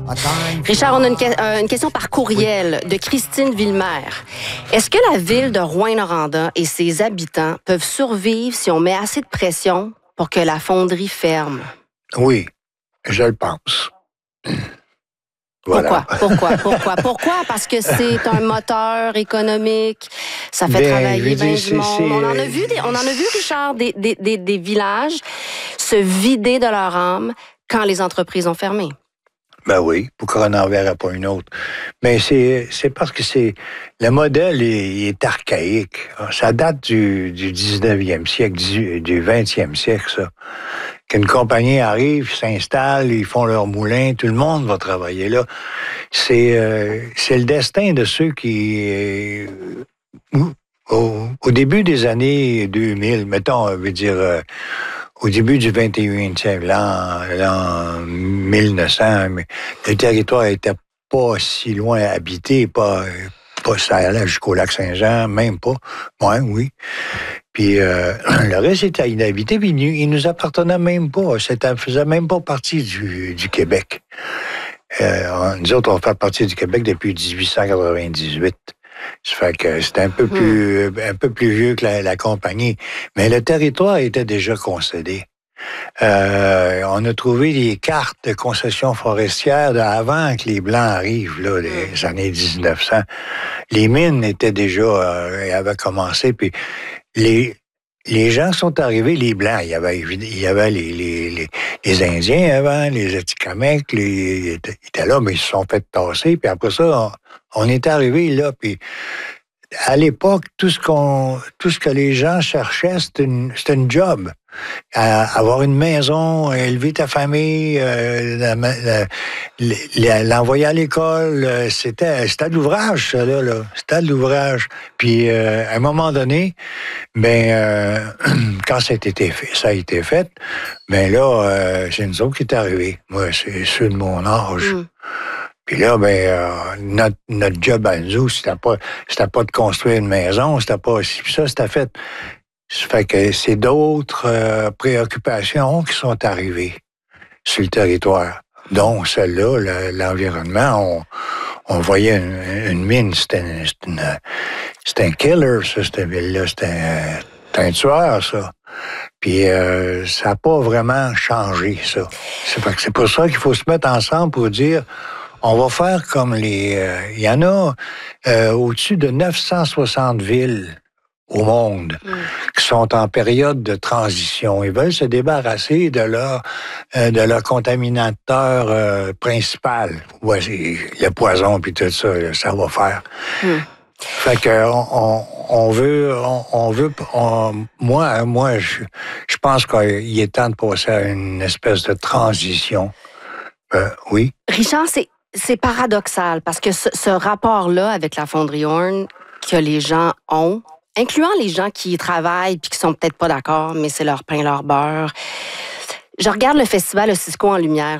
Richard, on a une question par courriel de Christine Villemer. Est-ce que la ville de Rouyn-Noranda et ses habitants peuvent survivre si on met assez de pression pour que la fonderie ferme? Oui, je le pense. Voilà. Pourquoi? Parce que c'est un moteur économique, ça fait travailler bien du monde. On en a vu, Richard, des villages se vider de leur âme quand les entreprises ont fermé. Ben oui, pourquoi on n'en verrait pas une autre? Mais c'est parce que le modèle est archaïque. Ça date du 19e siècle, du 20e siècle, ça. Qu'une compagnie arrive, s'installe, ils font leur moulin, tout le monde va travailler là. C'est le destin de ceux qui... au début des années 2000, mettons, au début du 21e siècle, l'an 1900, le territoire n'était pas si loin habité, pas ça allait jusqu'au lac Saint-Jean, même pas. Ouais, oui. Puis le reste était inhabité, puis il nous appartenait même pas. Ça faisait même pas partie du Québec. Nous autres, on fait partie du Québec depuis 1898. Ça fait que c'était un peu plus vieux que la compagnie. Mais le territoire était déjà concédé. On a trouvé des cartes de concession forestière avant que les Blancs arrivent, là, les années 1900. Les mines étaient déjà, avaient commencé, puis les gens sont arrivés, les Blancs. Il y avait les Indiens avant, les Atikamekw, ils étaient là, mais ils se sont fait tasser, puis après ça, on est arrivé là, puis à l'époque, tout ce que les gens cherchaient, c'était une job. Avoir une maison, élever ta famille, l'envoyer à l'école, c'était de l'ouvrage, ça, là. C'était de l'ouvrage. Puis, à un moment donné, quand ça a été fait, c'est nous autres qui est arrivé. Moi, c'est ceux de mon âge. Puis là, notre job à nous, c'était pas de construire une maison, c'était pas ça, c'était fait. Ça fait que c'est d'autres préoccupations qui sont arrivées sur le territoire, dont celle-là, l'environnement. On voyait une mine, c'était un killer, ça, cette ville-là. C'était un tueur, ça. Puis ça n'a pas vraiment changé, ça. C'est pour ça qu'il faut se mettre ensemble pour dire... On va faire comme il y en a au-dessus de 960 villes au monde qui sont en période de transition. Ils veulent se débarrasser de leur contaminateur principal. Voici le poison puis tout ça, ça va faire. Fait que moi, je pense qu'il est temps de passer à une espèce de transition. Oui. Richard, c'est paradoxal parce que ce rapport-là avec la fonderie Horn que les gens ont, incluant les gens qui y travaillent puis qui sont peut-être pas d'accord, mais c'est leur pain, leur beurre. Je regarde le festival Cisco en lumière.